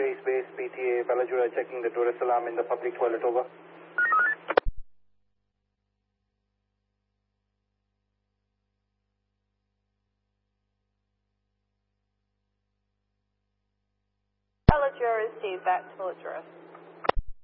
Trace Base, PTA, Palajura checking the tourist alarm in the public toilet, over. Palajura received that full address.